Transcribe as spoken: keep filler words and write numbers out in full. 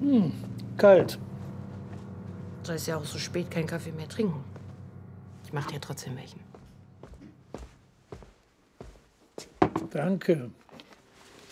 Hm, kalt. Sollst ja auch so spät keinen Kaffee mehr trinken. Ich mach dir trotzdem welchen. Danke.